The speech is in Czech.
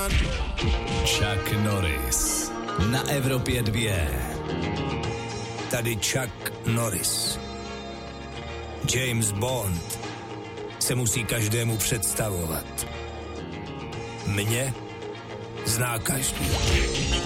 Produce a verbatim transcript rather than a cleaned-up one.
Chuck Norris na Evropě dva. Tady Chuck Norris. James Bond se musí každému představovat. Mě zná každý.